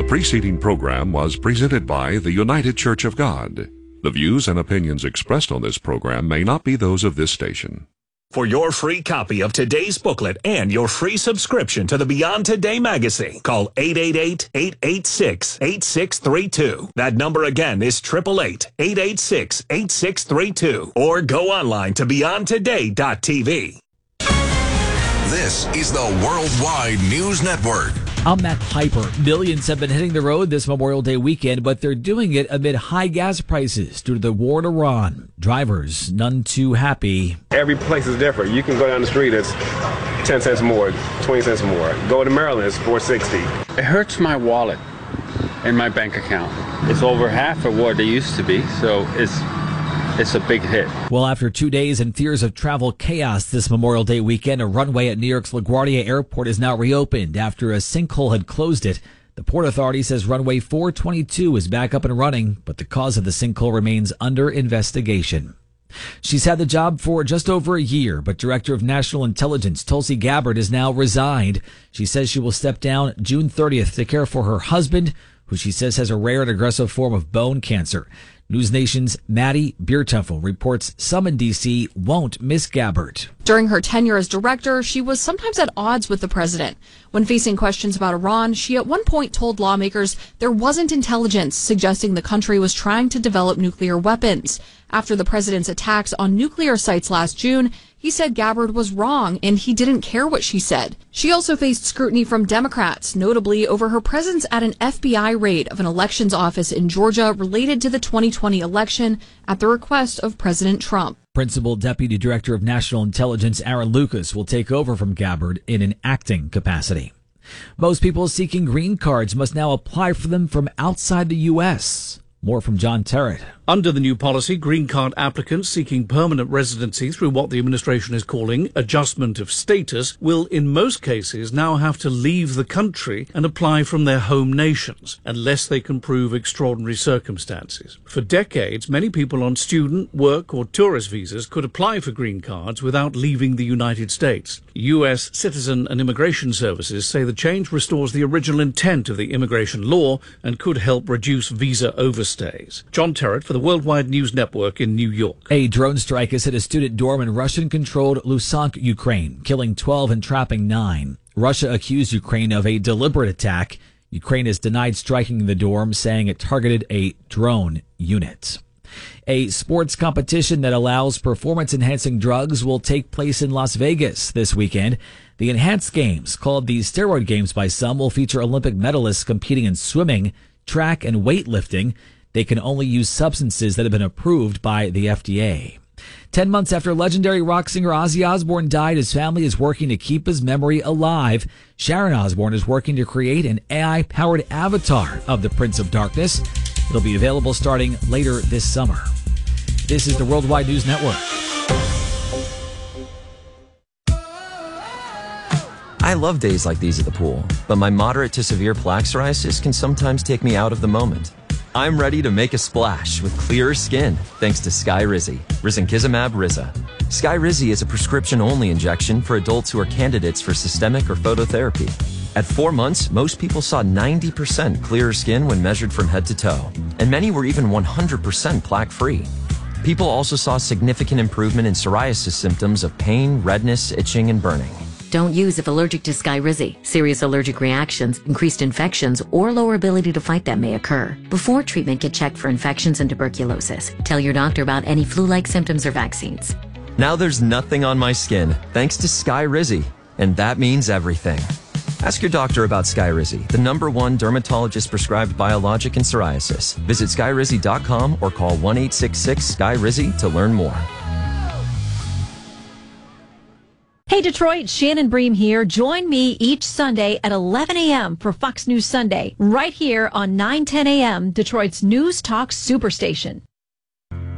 preceding program was presented by the United Church of God. The views and opinions expressed on this program may not be those of this station. For your free copy of today's booklet and your free subscription to the Beyond Today magazine, call 888-886-8632. That number again is 888-886-8632. Or go online to beyondtoday.tv. This is the Worldwide News Network. I'm Matt Piper. Millions have been hitting the road this Memorial Day weekend, but they're doing it amid high gas prices due to the war in Iran. Drivers, none too happy. Every place is different. You can go down the street, it's 10 cents more, 20 cents more. Go to Maryland, it's $4.60. It hurts my wallet and my bank account. It's over half of what they used to be, so it's a big hit. Well, after 2 days and fears of travel chaos this Memorial Day weekend, a runway at New York's LaGuardia Airport is now reopened after a sinkhole had closed it. The Port Authority says runway 422 is back up and running, but the cause of the sinkhole remains under investigation. She's had the job for just over a year, but Director of National Intelligence Tulsi Gabbard is now resigned. She says she will step down June 30th to care for her husband, who she says has a rare and aggressive form of bone cancer. News Nation's Maddie Biertuffel reports some in D.C. won't miss Gabbard. During her tenure as director, she was sometimes at odds with the president. When facing questions about Iran, she at one point told lawmakers there wasn't intelligence suggesting the country was trying to develop nuclear weapons. After the president's attacks on nuclear sites last June, he said Gabbard was wrong and he didn't care what she said. She also faced scrutiny from Democrats, notably over her presence at an FBI raid of an elections office in Georgia related to the 2020 election at the request of President Trump. Principal Deputy Director of National Intelligence Aaron Lucas will take over from Gabbard in an acting capacity. Most people seeking green cards must now apply for them from outside the U.S. More from John Terrett. Under the new policy, green card applicants seeking permanent residency through what the administration is calling adjustment of status will, in most cases, now have to leave the country and apply from their home nations, unless they can prove extraordinary circumstances. For decades, many people on student, work or tourist visas could apply for green cards without leaving the United States. U.S. Citizen and Immigration Services say the change restores the original intent of the immigration law and could help reduce visa overstays. John Terrett for the Worldwide News Network in New York. A drone strike has hit a student dorm in Russian-controlled Luhansk, Ukraine, killing 12 and trapping 9. Russia accused Ukraine of a deliberate attack. Ukraine has denied striking the dorm, saying it targeted a drone unit. A sports competition that allows performance-enhancing drugs will take place in Las Vegas this weekend. The Enhanced Games, called the Steroid Games by some, will feature Olympic medalists competing in swimming, track, and weightlifting. They can only use substances that have been approved by the FDA. 10 months after legendary rock singer Ozzy Osbourne died, his family is working to keep his memory alive. Sharon Osbourne is working to create an AI-powered avatar of the Prince of Darkness. It'll be available starting later this summer. This is the Worldwide News Network. I love days like these at the pool, but my moderate to severe plaque psoriasis can sometimes take me out of the moment. I'm ready to make a splash with clearer skin thanks to Skyrizi, risankizumab Riza. Skyrizi is a prescription-only injection for adults who are candidates for systemic or phototherapy. At 4 months, most people saw 90% clearer skin when measured from head to toe, and many were even 100% plaque-free. People also saw significant improvement in psoriasis symptoms of pain, redness, itching, and burning. Don't use if allergic to Skyrizi. Serious allergic reactions, increased infections, or lower ability to fight them may occur. Before treatment, get checked for infections and tuberculosis. Tell your doctor about any flu-like symptoms or vaccines. Now there's nothing on my skin, thanks to Skyrizi, and that means everything. Ask your doctor about Skyrizi, the #1 dermatologist-prescribed biologic in psoriasis. Visit Skyrizi.com or call 1-866-SKYRIZI to learn more. Hey Detroit, Shannon Bream here. Join me each Sunday at 11 a.m. for Fox News Sunday, right here on 910 a.m., Detroit's News Talk Superstation.